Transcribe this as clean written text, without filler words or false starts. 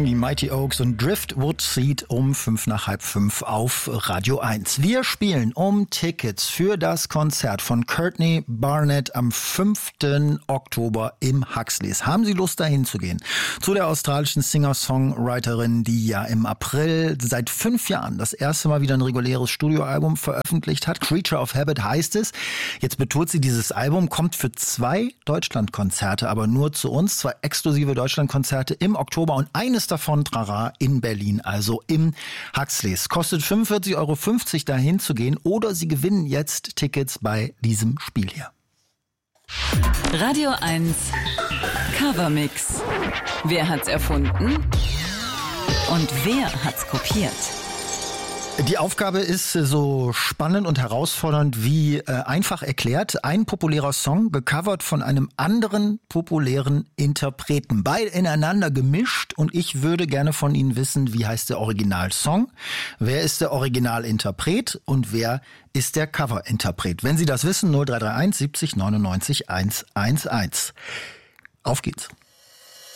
die Mighty Oaks und Driftwood Seed um 5:45 auf Radio 1. Wir spielen um Tickets für das Konzert von Courtney Barnett am 5. Oktober im Huxleys. Haben Sie Lust, dahin zu gehen? Zu der australischen Singer-Songwriterin, die ja im April seit 5 Jahren das erste Mal wieder ein reguläres Studioalbum veröffentlicht hat. Creature of Habit heißt es. Jetzt betont sie, dieses Album kommt für 2 Deutschlandkonzerte, aber nur zu uns. 2 exklusive Deutschlandkonzerte im Oktober und eines davon, Trara, in Berlin, also im Huxleys. Kostet 45,50 € dahin zu gehen oder Sie gewinnen jetzt Tickets bei diesem Spiel hier. Radio 1 Covermix. Wer hat's erfunden? Und wer hat's kopiert? Die Aufgabe ist so spannend und herausfordernd wie einfach erklärt. Ein populärer Song, gecovert von einem anderen populären Interpreten. Beide ineinander gemischt und ich würde gerne von Ihnen wissen, wie heißt der Originalsong, wer ist der Originalinterpret und wer ist der Coverinterpret. Wenn Sie das wissen, 0331 70 99 111. Auf geht's.